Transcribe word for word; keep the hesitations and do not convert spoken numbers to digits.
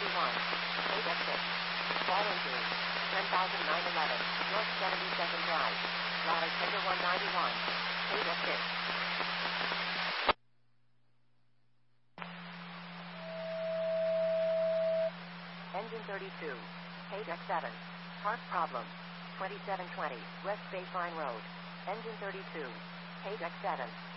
ninety-one. eight exit. Fall injury. ten thousand nine hundred eleven. North seventy-second Drive. Ladder tender one ninety-one. eight exit. Engine thirty-two. Page X seven. Part problem. twenty-seven twenty. West Baseline Road. Engine thirty-two. Page X seven.